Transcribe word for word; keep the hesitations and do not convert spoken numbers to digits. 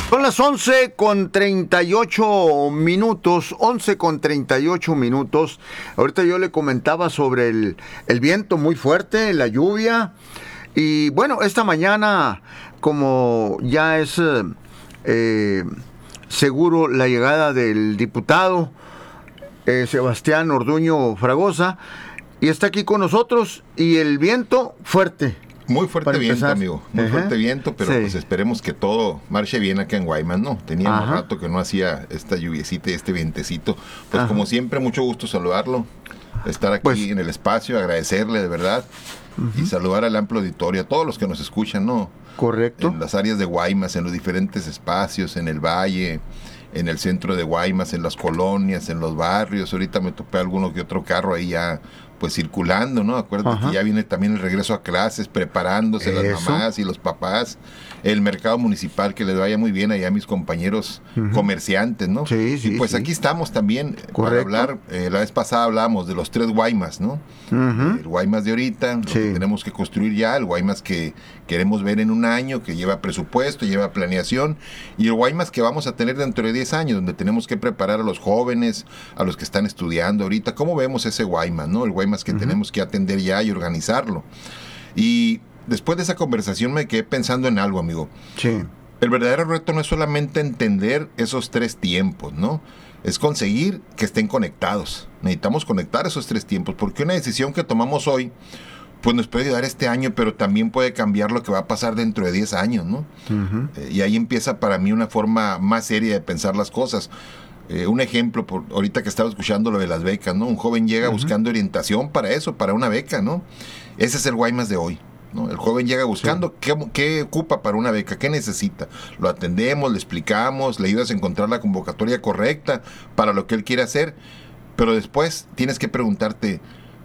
Son las once con treinta y ocho minutos, once con treinta y ocho minutos. Ahorita yo le comentaba sobre el, el viento muy fuerte, la lluvia. Y bueno, esta mañana, como ya es eh, seguro la llegada del diputado eh, Sebastián Orduño Fragosa, y está aquí con nosotros, y el viento fuerte. Muy fuerte Para viento, empezar. amigo. Muy Ajá. fuerte viento, pero Sí. pues esperemos que todo marche bien acá en Guaymas, ¿no? Teníamos Ajá. rato que no hacía esta lluviecita y este vientecito. Pues Ajá. como siempre, mucho gusto saludarlo, estar aquí Pues- en el espacio, agradecerle de verdad y saludar al amplio auditorio, a todos los que nos escuchan, ¿no? Correcto. En las áreas de Guaymas, en los diferentes espacios, en el valle, en el centro de Guaymas, en las colonias, en los barrios. Ahorita me topé alguno que otro carro ahí ya pues circulando, ¿no? Acuérdate Ajá. que ya viene también el regreso a clases, preparándose las Eso. mamás y los papás, el mercado municipal, que les vaya muy bien allá a mis compañeros Ujú. comerciantes, ¿no? Sí, sí, y pues sí. aquí estamos también para Correcto. hablar, eh, la vez pasada hablábamos de los tres Guaymas, ¿no? Ujú. El Guaymas de ahorita, lo Sí. que tenemos que construir ya, el Guaymas que queremos ver en un año, que lleva presupuesto, lleva planeación, y el Guaymas que vamos a tener dentro de diez años, donde tenemos que preparar a los jóvenes, a los que están estudiando ahorita. ¿Cómo vemos ese Guaymas, no? El Guaymas que Ujú. tenemos que atender ya y organizarlo. Y después de esa conversación me quedé pensando en algo, amigo. Sí. El verdadero reto no es solamente entender esos tres tiempos, ¿no? Es conseguir que estén conectados. Necesitamos conectar esos tres tiempos, porque una decisión que tomamos hoy, pues nos puede ayudar este año, pero también puede cambiar lo que va a pasar dentro de diez años, ¿no? Ujú. Eh, y ahí empieza para mí una forma más seria de pensar las cosas. Eh, un ejemplo, por, ahorita que estaba escuchando lo de las becas, ¿no? Un joven llega Ujú. buscando orientación para eso, para una beca, ¿no? Ese es el Guaymas de hoy, ¿no? El joven llega buscando qué, qué ocupa para una beca, qué necesita. Lo atendemos, le explicamos, le ayudas a encontrar la convocatoria correcta para lo que él quiere hacer, pero después tienes que preguntarte,